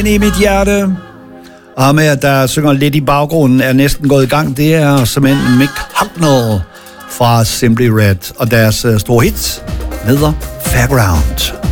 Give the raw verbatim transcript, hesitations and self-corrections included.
I mit hjerte. Og ham her, der synger lidt i baggrunden, er næsten gået i gang. Det er simpelthen Mick Hucknall fra Simply Red. Og deres store hit hedder Fairground.